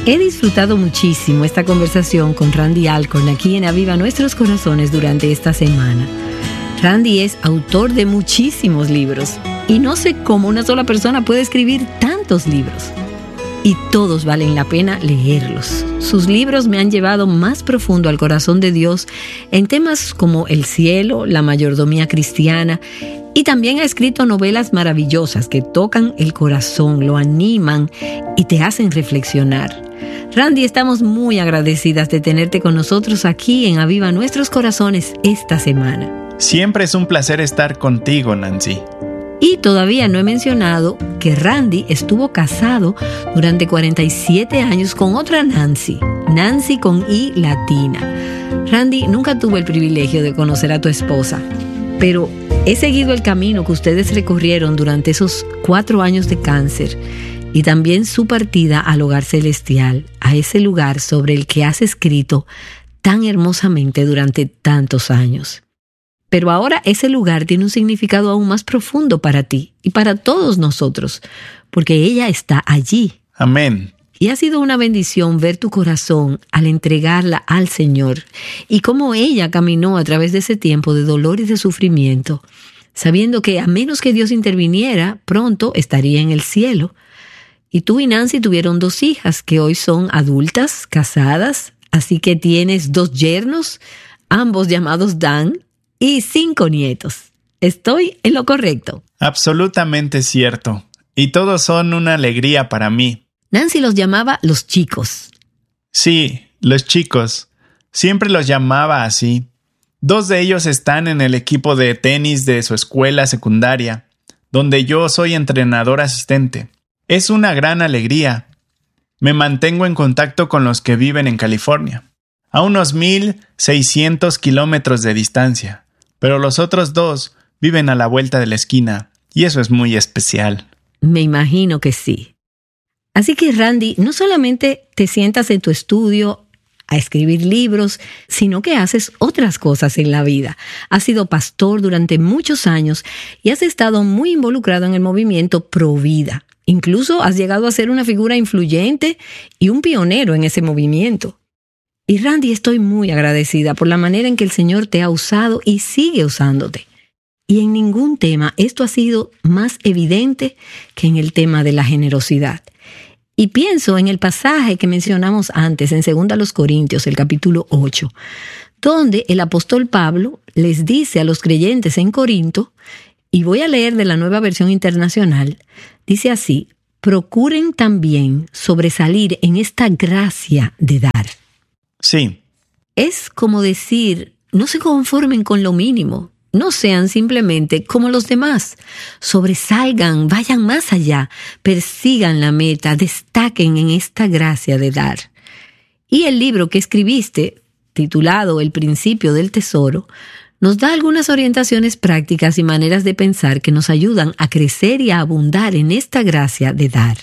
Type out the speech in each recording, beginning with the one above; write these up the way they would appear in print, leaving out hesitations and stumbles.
He disfrutado muchísimo esta conversación con Randy Alcorn aquí en Aviva Nuestros Corazones durante esta semana. Randy es autor de muchísimos libros y no sé cómo una sola persona puede escribir tantos libros. Y todos valen la pena leerlos. Sus libros me han llevado más profundo al corazón de Dios en temas como el cielo, la mayordomía cristiana, y también ha escrito novelas maravillosas que tocan el corazón, lo animan y te hacen reflexionar. Randy, estamos muy agradecidas de tenerte con nosotros aquí en Aviva Nuestros Corazones esta semana. Siempre es un placer estar contigo, Nancy. Y todavía no he mencionado que Randy estuvo casado durante 47 años con otra Nancy, Nancy con I latina. Randy, nunca tuve el privilegio de conocer a tu esposa, pero he seguido el camino que ustedes recorrieron durante esos 4 años de cáncer y también su partida al hogar celestial, a ese lugar sobre el que has escrito tan hermosamente durante tantos años. Pero ahora ese lugar tiene un significado aún más profundo para ti y para todos nosotros, porque ella está allí. Amén. Y ha sido una bendición ver tu corazón al entregarla al Señor y cómo ella caminó a través de ese tiempo de dolor y de sufrimiento, sabiendo que a menos que Dios interviniera, pronto estaría en el cielo. Y tú y Nancy tuvieron 2 hijas que hoy son adultas, casadas, así que tienes 2 yernos, ambos llamados Dan, y 5 nietos. ¿Estoy en lo correcto? Absolutamente cierto. Y todos son una alegría para mí. Nancy los llamaba los chicos. Sí, los chicos. Siempre los llamaba así. 2 de ellos están en el equipo de tenis de su escuela secundaria, donde yo soy entrenador asistente. Es una gran alegría. Me mantengo en contacto con los que viven en California, a unos 1,600 kilómetros de distancia. Pero los otros 2 viven a la vuelta de la esquina, y eso es muy especial. Me imagino que sí. Así que, Randy, no solamente te sientas en tu estudio a escribir libros, sino que haces otras cosas en la vida. Has sido pastor durante muchos años y has estado muy involucrado en el movimiento Pro Vida. Incluso has llegado a ser una figura influyente y un pionero en ese movimiento. Y Randy, estoy muy agradecida por la manera en que el Señor te ha usado y sigue usándote. Y en ningún tema esto ha sido más evidente que en el tema de la generosidad. Y pienso en el pasaje que mencionamos antes, en 2 Corintios, el capítulo 8, donde el apóstol Pablo les dice a los creyentes en Corinto, y voy a leer de la Nueva Versión Internacional, dice así: procuren también sobresalir en esta gracia de dar. Sí. Es como decir, no se conformen con lo mínimo, no sean simplemente como los demás. Sobresalgan, vayan más allá, persigan la meta, destaquen en esta gracia de dar. Y el libro que escribiste, titulado El principio del tesoro, nos da algunas orientaciones prácticas y maneras de pensar que nos ayudan a crecer y a abundar en esta gracia de dar.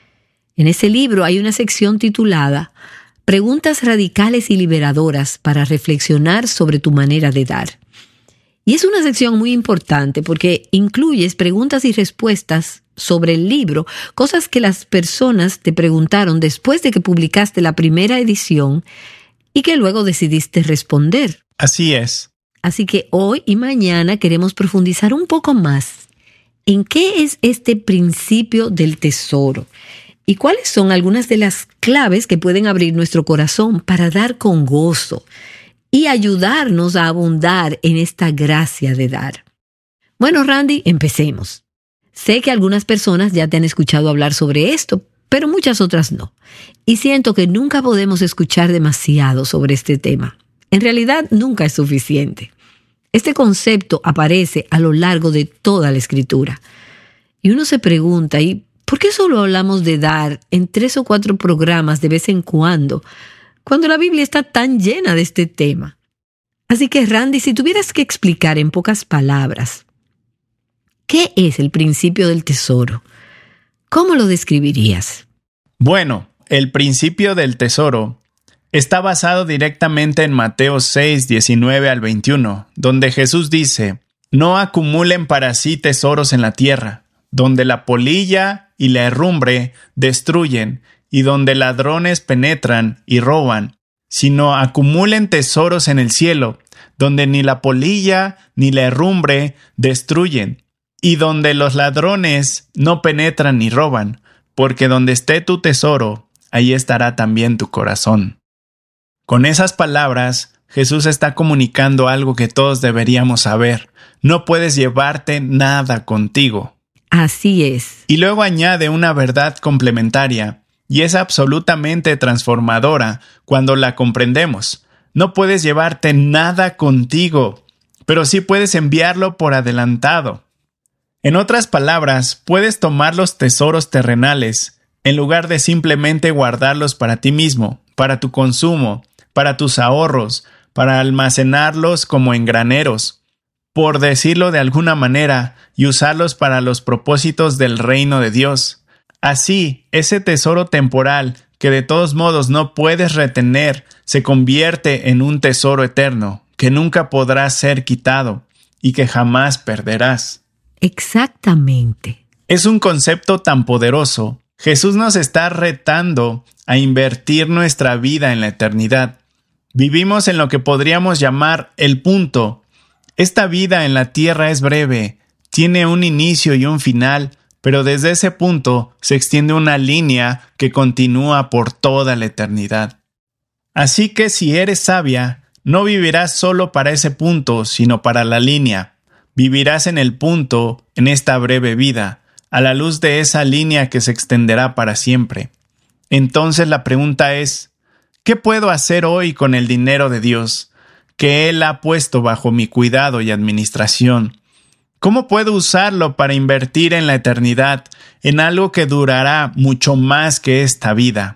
En ese libro hay una sección titulada Preguntas radicales y liberadoras para reflexionar sobre tu manera de dar. Y es una sección muy importante porque incluyes preguntas y respuestas sobre el libro, cosas que las personas te preguntaron después de que publicaste la primera edición y que luego decidiste responder. Así es. Así que hoy y mañana queremos profundizar un poco más en qué es este principio del tesoro. ¿Y cuáles son algunas de las claves que pueden abrir nuestro corazón para dar con gozo y ayudarnos a abundar en esta gracia de dar? Bueno, Randy, empecemos. Sé que algunas personas ya te han escuchado hablar sobre esto, pero muchas otras no. Y siento que nunca podemos escuchar demasiado sobre este tema. En realidad, nunca es suficiente. Este concepto aparece a lo largo de toda la Escritura. Y uno se pregunta, ¿y por qué solo hablamos de dar en 3 o 4 programas de vez en cuando la Biblia está tan llena de este tema? Así que, Randy, si tuvieras que explicar en pocas palabras, ¿qué es el principio del tesoro? ¿Cómo lo describirías? Bueno, el principio del tesoro está basado directamente en Mateo 6, 19 al 21, donde Jesús dice: no acumulen para sí tesoros en la tierra, donde la polilla y la herrumbre destruyen, y donde ladrones penetran y roban, sino acumulen tesoros en el cielo, donde ni la polilla ni la herrumbre destruyen, y donde los ladrones no penetran ni roban, porque donde esté tu tesoro, ahí estará también tu corazón. Con esas palabras, Jesús está comunicando algo que todos deberíamos saber. No puedes llevarte nada contigo. Así es. Y luego añade una verdad complementaria, y es absolutamente transformadora cuando la comprendemos. No puedes llevarte nada contigo, pero sí puedes enviarlo por adelantado. En otras palabras, puedes tomar los tesoros terrenales en lugar de simplemente guardarlos para ti mismo, para tu consumo, para tus ahorros, para almacenarlos como en graneros, por decirlo de alguna manera, y usarlos para los propósitos del reino de Dios. Así, ese tesoro temporal que de todos modos no puedes retener, se convierte en un tesoro eterno, que nunca podrá ser quitado y que jamás perderás. Exactamente. Es un concepto tan poderoso. Jesús nos está retando a invertir nuestra vida en la eternidad. Vivimos en lo que podríamos llamar el punto. Esta vida en la tierra es breve, tiene un inicio y un final, pero desde ese punto se extiende una línea que continúa por toda la eternidad. Así que si eres sabia, no vivirás solo para ese punto, sino para la línea. Vivirás en el punto, en esta breve vida, a la luz de esa línea que se extenderá para siempre. Entonces la pregunta es, ¿qué puedo hacer hoy con el dinero de Dios, que Él ha puesto bajo mi cuidado y administración? ¿Cómo puedo usarlo para invertir en la eternidad, en algo que durará mucho más que esta vida?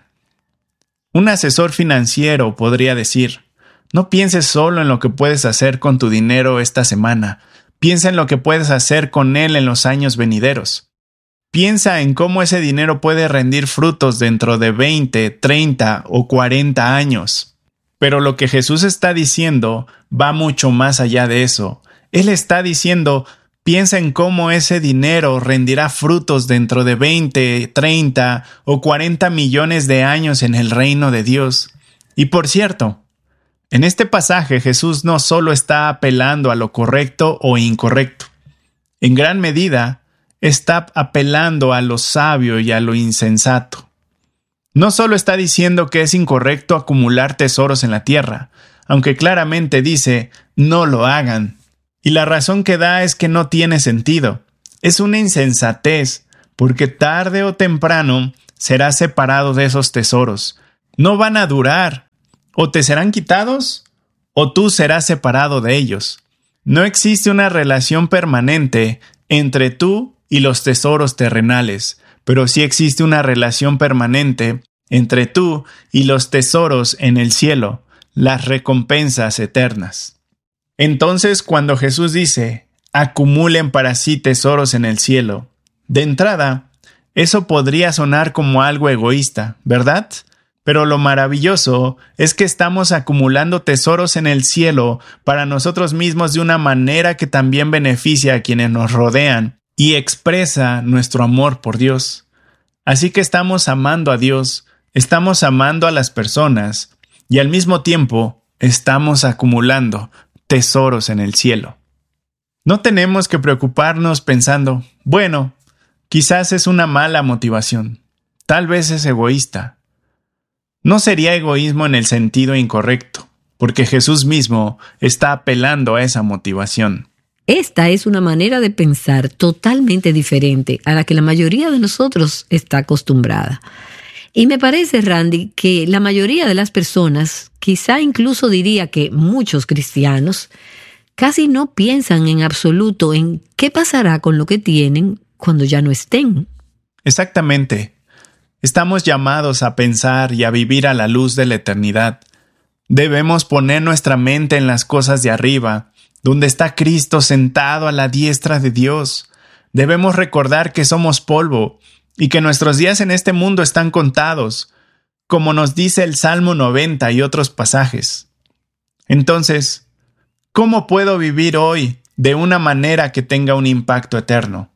Un asesor financiero podría decir, no pienses solo en lo que puedes hacer con tu dinero esta semana, piensa en lo que puedes hacer con él en los años venideros. Piensa en cómo ese dinero puede rendir frutos dentro de 20, 30 o 40 años. Pero lo que Jesús está diciendo va mucho más allá de eso. Él está diciendo, piensa en cómo ese dinero rendirá frutos dentro de 20, 30 o 40 millones de años en el reino de Dios. Y por cierto, en este pasaje Jesús no solo está apelando a lo correcto o incorrecto. En gran medida, está apelando a lo sabio y a lo insensato. No solo está diciendo que es incorrecto acumular tesoros en la tierra, aunque claramente dice, no lo hagan. Y la razón que da es que no tiene sentido. Es una insensatez, porque tarde o temprano serás separado de esos tesoros. No van a durar. O te serán quitados, o tú serás separado de ellos. No existe una relación permanente entre tú y los tesoros terrenales, pero sí existe una relación permanente entre tú y los tesoros en el cielo, las recompensas eternas. Entonces, cuando Jesús dice, acumulen para sí tesoros en el cielo, de entrada, eso podría sonar como algo egoísta, ¿verdad? Pero lo maravilloso es que estamos acumulando tesoros en el cielo para nosotros mismos de una manera que también beneficia a quienes nos rodean y expresa nuestro amor por Dios. Así que estamos amando a Dios, estamos amando a las personas y al mismo tiempo estamos acumulando tesoros en el cielo. No tenemos que preocuparnos pensando, bueno, quizás es una mala motivación, tal vez es egoísta. No sería egoísmo en el sentido incorrecto, porque Jesús mismo está apelando a esa motivación. Esta es una manera de pensar totalmente diferente a la que la mayoría de nosotros está acostumbrada. Y me parece, Randy, que la mayoría de las personas, quizá incluso diría que muchos cristianos, casi no piensan en absoluto en qué pasará con lo que tienen cuando ya no estén. Exactamente. Estamos llamados a pensar y a vivir a la luz de la eternidad. Debemos poner nuestra mente en las cosas de arriba, donde está Cristo sentado a la diestra de Dios. Debemos recordar que somos polvo y que nuestros días en este mundo están contados, como nos dice el Salmo 90 y otros pasajes. Entonces, ¿cómo puedo vivir hoy de una manera que tenga un impacto eterno?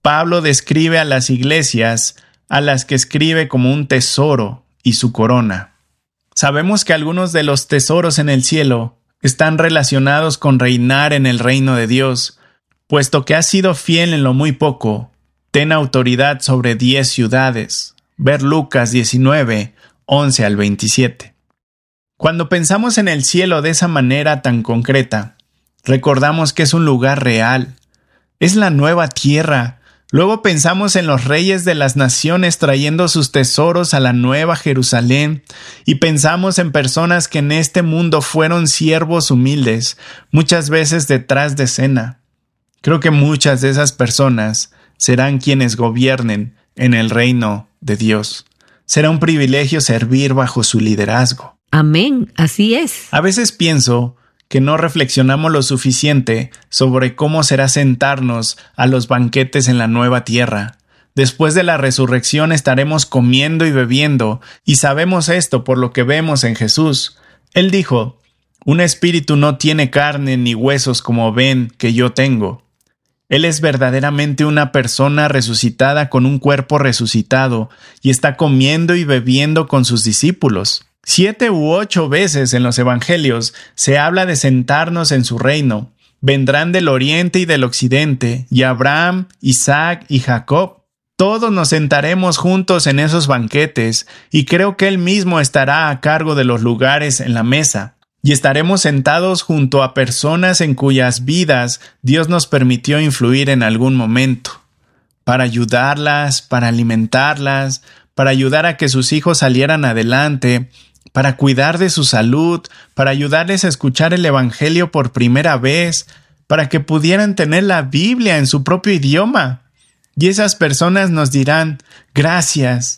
Pablo describe a las iglesias a las que escribe como un tesoro y su corona. Sabemos que algunos de los tesoros en el cielo están relacionados con reinar en el reino de Dios. Puesto que has sido fiel en lo muy poco, ten autoridad sobre 10 ciudades. Ver Lucas 19, 11 al 27. Cuando pensamos en el cielo de esa manera tan concreta, recordamos que es un lugar real. Es la nueva tierra. Luego pensamos en los reyes de las naciones trayendo sus tesoros a la nueva Jerusalén y pensamos en personas que en este mundo fueron siervos humildes, muchas veces detrás de escena. Creo que muchas de esas personas serán quienes gobiernen en el reino de Dios. Será un privilegio servir bajo su liderazgo. Amén, así es. A veces pienso que no reflexionamos lo suficiente sobre cómo será sentarnos a los banquetes en la nueva tierra. Después de la resurrección estaremos comiendo y bebiendo, y sabemos esto por lo que vemos en Jesús. Él dijo: un espíritu no tiene carne ni huesos como ven que yo tengo. Él es verdaderamente una persona resucitada con un cuerpo resucitado y está comiendo y bebiendo con sus discípulos. 7 u 8 veces en los evangelios se habla de sentarnos en su reino. Vendrán del oriente y del occidente, y Abraham, Isaac y Jacob. Todos nos sentaremos juntos en esos banquetes, y creo que Él mismo estará a cargo de los lugares en la mesa. Y estaremos sentados junto a personas en cuyas vidas Dios nos permitió influir en algún momento, para ayudarlas, para alimentarlas, para ayudar a que sus hijos salieran adelante, para cuidar de su salud, para ayudarles a escuchar el Evangelio por primera vez, para que pudieran tener la Biblia en su propio idioma. Y esas personas nos dirán: gracias.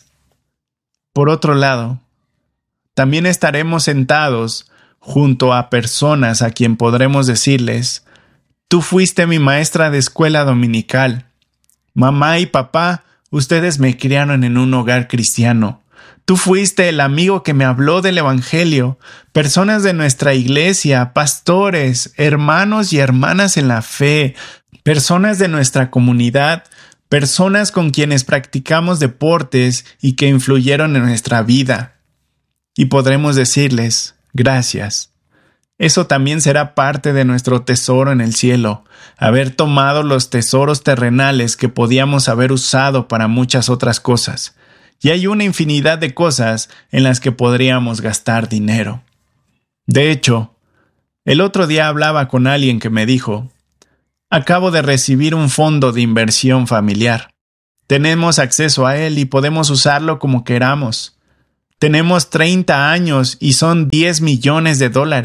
Por otro lado, también estaremos sentados junto a personas a quien podremos decirles: tú fuiste mi maestra de escuela dominical. Mamá y papá, ustedes me criaron en un hogar cristiano. Tú fuiste el amigo que me habló del Evangelio. Personas de nuestra iglesia, pastores, hermanos y hermanas en la fe, personas de nuestra comunidad, personas con quienes practicamos deportes y que influyeron en nuestra vida. Y podremos decirles: gracias. Eso también será parte de nuestro tesoro en el cielo, haber tomado los tesoros terrenales que podíamos haber usado para muchas otras cosas. Y hay una infinidad de cosas en las que podríamos gastar dinero. De hecho, el otro día hablaba con alguien que me dijo: acabo de recibir un fondo de inversión familiar. Tenemos acceso a él y podemos usarlo como queramos. Tenemos 30 años y son $10 millones.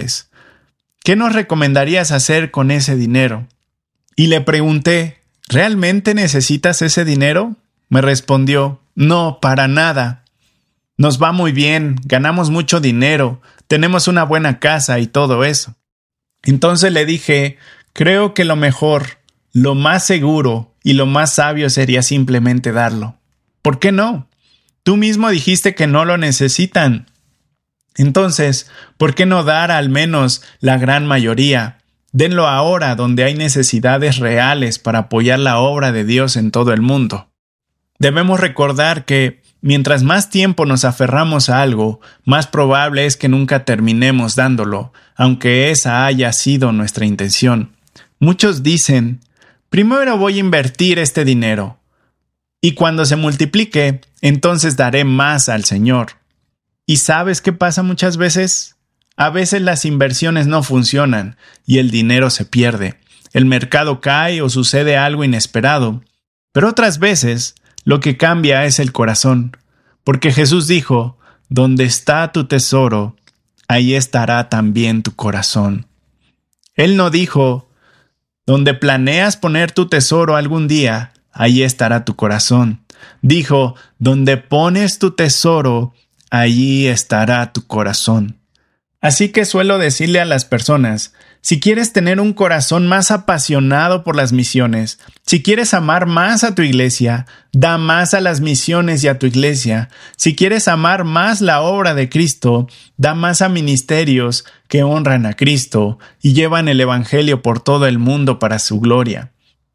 ¿Qué nos recomendarías hacer con ese dinero? Y le pregunté: ¿realmente necesitas ese dinero? Me respondió: no, para nada. Nos va muy bien, ganamos mucho dinero, tenemos una buena casa y todo eso. Entonces le dije: creo que lo mejor, lo más seguro y lo más sabio sería simplemente darlo. ¿Por qué no? Tú mismo dijiste que no lo necesitan. Entonces, ¿por qué no dar al menos la gran mayoría? Denlo ahora donde hay necesidades reales para apoyar la obra de Dios en todo el mundo. Debemos recordar que mientras más tiempo nos aferramos a algo, más probable es que nunca terminemos dándolo, aunque esa haya sido nuestra intención. Muchos dicen: primero voy a invertir este dinero, y cuando se multiplique, entonces daré más al Señor. ¿Y sabes qué pasa muchas veces? A veces las inversiones no funcionan y el dinero se pierde. El mercado cae o sucede algo inesperado. Pero otras veces, lo que cambia es el corazón. Porque Jesús dijo: donde está tu tesoro, ahí estará también tu corazón. Él no dijo: donde planeas poner tu tesoro algún día, ahí estará tu corazón. Dijo: donde pones tu tesoro, allí estará tu corazón. Así que suelo decirle a las personas: si quieres tener un corazón más apasionado por las misiones, si quieres amar más a tu iglesia, da más a las misiones y a tu iglesia. Si quieres amar más la obra de Cristo, da más a ministerios que honran a Cristo y llevan el Evangelio por todo el mundo para su gloria.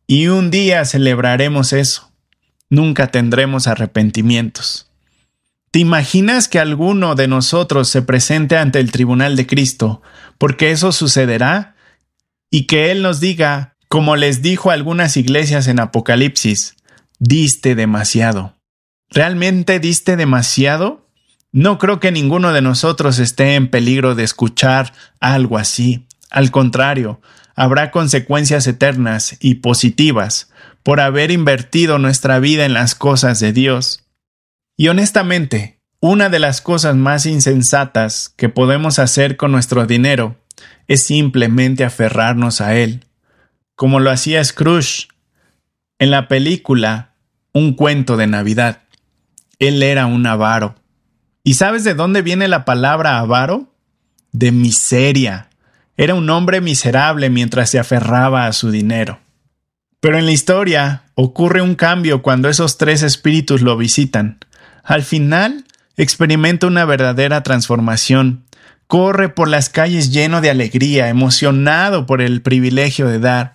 Y un día celebraremos eso. Nunca tendremos arrepentimientos. ¿Te imaginas que alguno de nosotros se presente ante el tribunal de Cristo? Porque eso sucederá y que Él nos diga, como les dijo a algunas iglesias en Apocalipsis, diste demasiado. ¿Realmente diste demasiado? No creo que ninguno de nosotros esté en peligro de escuchar algo así. Al contrario, habrá consecuencias eternas y positivas por haber invertido nuestra vida en las cosas de Dios. Y honestamente, una de las cosas más insensatas que podemos hacer con nuestro dinero es simplemente aferrarnos a él, como lo hacía Scrooge en la película Un cuento de Navidad. Él era un avaro. ¿Y sabes de dónde viene la palabra avaro? De miseria. Era un hombre miserable mientras se aferraba a su dinero. Pero en la historia ocurre un cambio cuando esos 3 espíritus lo visitan. Al final, experimenta una verdadera transformación. Corre por las calles lleno de alegría, emocionado por el privilegio de dar.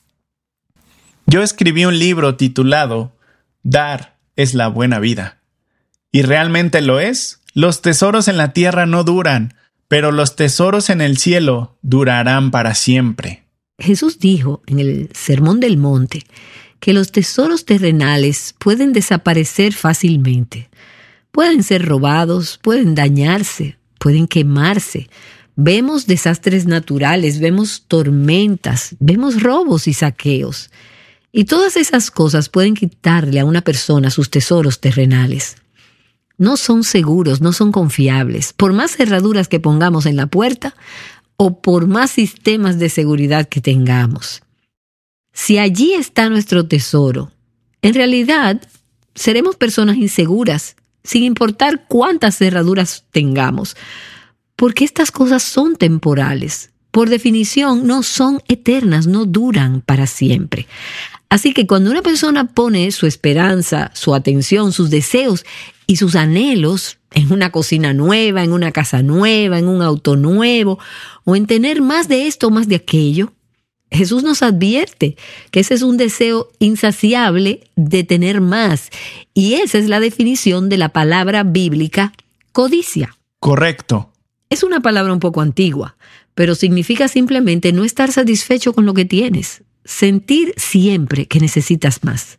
Yo escribí un libro titulado Dar es la buena vida. ¿Y realmente lo es? Los tesoros en la tierra no duran, pero los tesoros en el cielo durarán para siempre. Jesús dijo en el Sermón del Monte que los tesoros terrenales pueden desaparecer fácilmente. Pueden ser robados, pueden dañarse, pueden quemarse. Vemos desastres naturales, vemos tormentas, vemos robos y saqueos. Y todas esas cosas pueden quitarle a una persona sus tesoros terrenales. No son seguros, no son confiables. Por más cerraduras que pongamos en la puerta o por más sistemas de seguridad que tengamos. Si allí está nuestro tesoro, en realidad seremos personas inseguras, sin importar cuántas cerraduras tengamos, porque estas cosas son temporales. Por definición, no son eternas, no duran para siempre. Así que cuando una persona pone su esperanza, su atención, sus deseos y sus anhelos en una cocina nueva, en una casa nueva, en un auto nuevo, o en tener más de esto o más de aquello, Jesús nos advierte que ese es un deseo insaciable de tener más. Y esa es la definición de la palabra bíblica codicia. Correcto. Es una palabra un poco antigua, pero significa simplemente no estar satisfecho con lo que tienes, sentir siempre que necesitas más.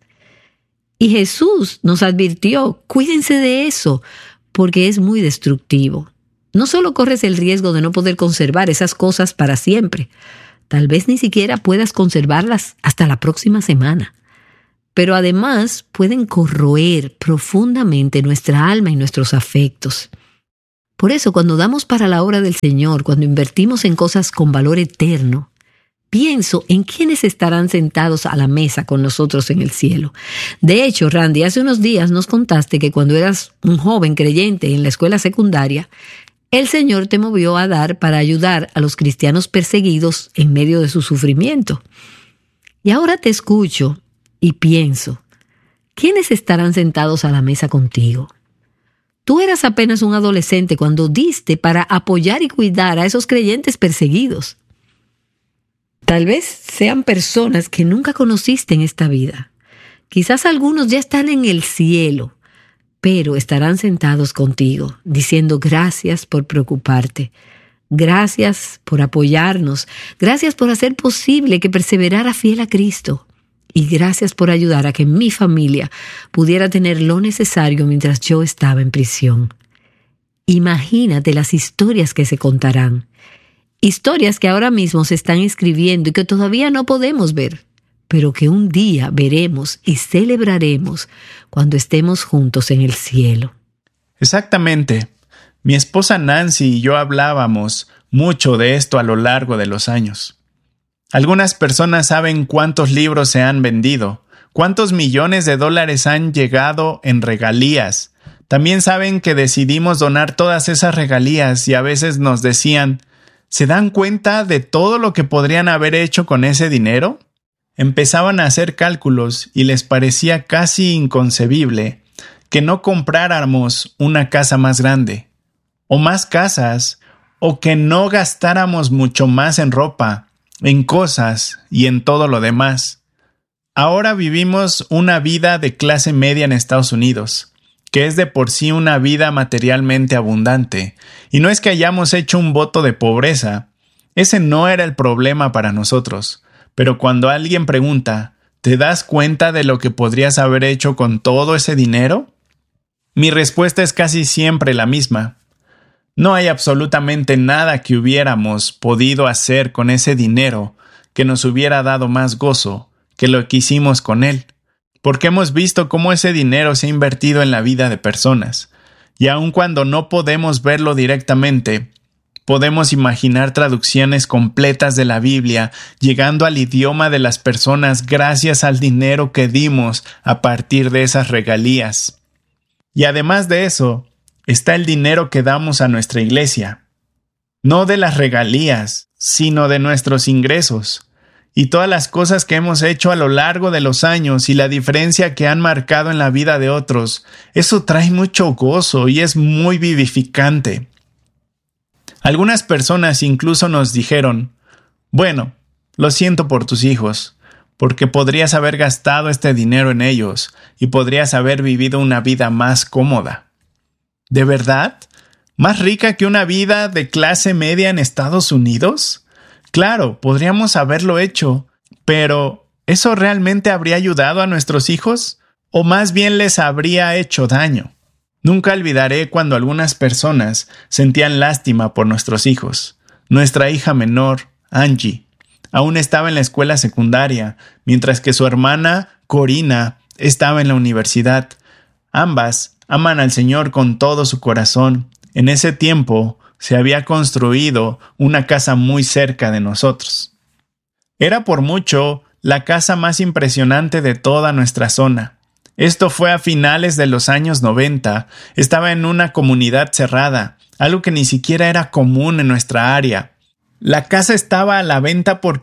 Y Jesús nos advirtió, cuídense de eso, porque es muy destructivo. No solo corres el riesgo de no poder conservar esas cosas para siempre, tal vez ni siquiera puedas conservarlas hasta la próxima semana, pero además pueden corroer profundamente nuestra alma y nuestros afectos. Por eso, cuando damos para la obra del Señor, cuando invertimos en cosas con valor eterno, pienso en quiénes estarán sentados a la mesa con nosotros en el cielo. De hecho, Randy, hace unos días nos contaste que cuando eras un joven creyente en la escuela secundaria, el Señor te movió a dar para ayudar a los cristianos perseguidos en medio de su sufrimiento. Y ahora te escucho y pienso, ¿quiénes estarán sentados a la mesa contigo? Tú eras apenas un adolescente cuando diste para apoyar y cuidar a esos creyentes perseguidos. Tal vez sean personas que nunca conociste en esta vida. Quizás algunos ya están en el cielo, pero estarán sentados contigo, diciendo gracias por preocuparte, gracias por apoyarnos, gracias por hacer posible que perseverara fiel a Cristo y gracias por ayudar a que mi familia pudiera tener lo necesario mientras yo estaba en prisión. Imagínate las historias que se contarán. Historias que ahora mismo se están escribiendo y que todavía no podemos ver, pero que un día veremos y celebraremos cuando estemos juntos en el cielo. Exactamente. Mi esposa Nancy y yo hablábamos mucho de esto a lo largo de los años. Algunas personas saben cuántos libros se han vendido, cuántos millones de dólares han llegado en regalías. También saben que decidimos donar todas esas regalías y a veces nos decían, ¿se dan cuenta de todo lo que podrían haber hecho con ese dinero? Empezaban a hacer cálculos y les parecía casi inconcebible que no compráramos una casa más grande, o más casas, o que no gastáramos mucho más en ropa, en cosas y en todo lo demás. Ahora vivimos una vida de clase media en Estados Unidos, que es de por sí una vida materialmente abundante. Y no es que hayamos hecho un voto de pobreza. Ese no era el problema para nosotros. Pero cuando alguien pregunta, ¿te das cuenta de lo que podrías haber hecho con todo ese dinero? Mi respuesta es casi siempre la misma. No hay absolutamente nada que hubiéramos podido hacer con ese dinero que nos hubiera dado más gozo que lo que hicimos con él, porque hemos visto cómo ese dinero se ha invertido en la vida de personas, y aun cuando no podemos verlo directamente, podemos imaginar traducciones completas de la Biblia llegando al idioma de las personas gracias al dinero que dimos a partir de esas regalías. Y además de eso, está el dinero que damos a nuestra iglesia. No de las regalías, sino de nuestros ingresos. Y todas las cosas que hemos hecho a lo largo de los años y la diferencia que han marcado en la vida de otros, eso trae mucho gozo y es muy vivificante. Algunas personas incluso nos dijeron, bueno, lo siento por tus hijos, porque podrías haber gastado este dinero en ellos y podrías haber vivido una vida más cómoda. ¿De verdad? ¿Más rica que una vida de clase media en Estados Unidos? Claro, podríamos haberlo hecho, pero ¿eso realmente habría ayudado a nuestros hijos? ¿O más bien les habría hecho daño? Nunca olvidaré cuando algunas personas sentían lástima por nuestros hijos. Nuestra hija menor, Angie, aún estaba en la escuela secundaria, mientras que su hermana, Corina, estaba en la universidad. Ambas aman al Señor con todo su corazón. En ese tiempo se había construido una casa muy cerca de nosotros. Era por mucho la casa más impresionante de toda nuestra zona. Esto fue a finales de los años 90. Estaba en una comunidad cerrada, algo que ni siquiera era común en nuestra área. La casa estaba a la venta por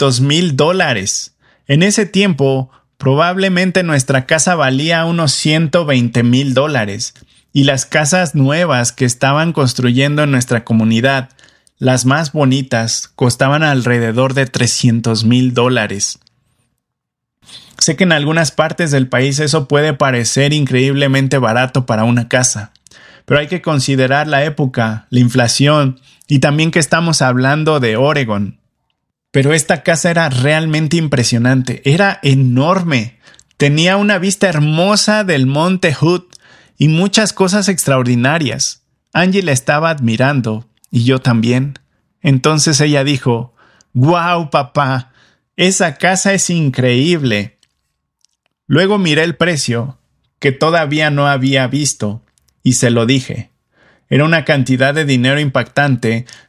$500,000. En ese tiempo, probablemente nuestra casa valía unos $120,000. Y las casas nuevas que estaban construyendo en nuestra comunidad, las más bonitas, costaban alrededor de $300,000. Sé que en algunas partes del país eso puede parecer increíblemente barato para una casa, pero hay que considerar la época, la inflación y también que estamos hablando de Oregon. Pero esta casa era realmente impresionante, era enorme, tenía una vista hermosa del monte Hood y muchas cosas extraordinarias. Angie la estaba admirando y yo también. Entonces ella dijo, «¡Guau, papá! Esa casa es increíble». Luego miré el precio, que todavía no había visto, y se lo dije. Era una cantidad de dinero impactante,